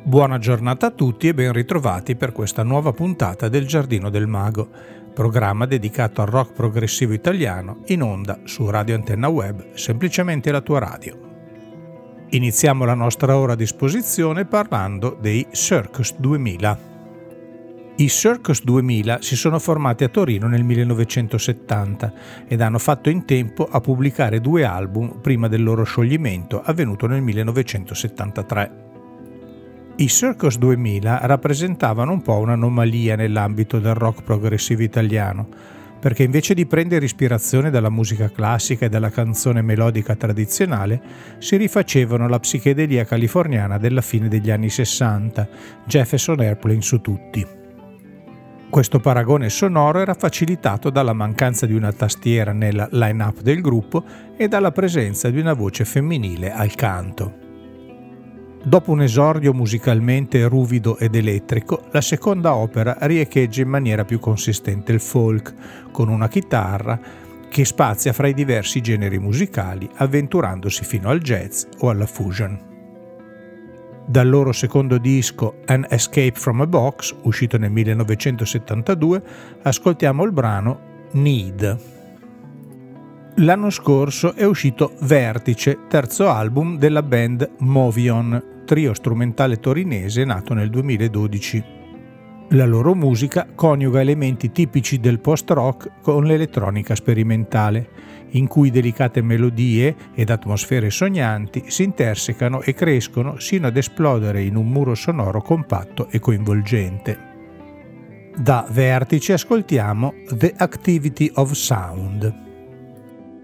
Buona giornata a tutti e ben ritrovati per questa nuova puntata del Giardino del Mago, programma dedicato al rock progressivo italiano in onda su Radio Antenna Web, semplicemente la tua radio. Iniziamo la nostra ora a disposizione parlando dei Circus 2000. I Circus 2000 si sono formati a Torino nel 1970 ed hanno fatto in tempo a pubblicare 2 album prima del loro scioglimento avvenuto nel 1973. I Circus 2000 rappresentavano un po' un'anomalia nell'ambito del rock progressivo italiano, perché invece di prendere ispirazione dalla musica classica e dalla canzone melodica tradizionale, si rifacevano la psichedelia californiana della fine degli anni 60, Jefferson Airplane su tutti. Questo paragone sonoro era facilitato dalla mancanza di una tastiera nella line-up del gruppo e dalla presenza di una voce femminile al canto. Dopo un esordio musicalmente ruvido ed elettrico, la seconda opera riecheggia in maniera più consistente il folk, con una chitarra che spazia fra i diversi generi musicali, avventurandosi fino al jazz o alla fusion. Dal loro secondo disco An Escape from a Box, uscito nel 1972, ascoltiamo il brano Need. L'anno scorso è uscito Vertice, terzo album della band Movion, trio strumentale torinese nato nel 2012. La loro musica coniuga elementi tipici del post-rock con l'elettronica sperimentale, in cui delicate melodie ed atmosfere sognanti si intersecano e crescono sino ad esplodere in un muro sonoro compatto e coinvolgente. Da Vertice ascoltiamo The Activity of Sound.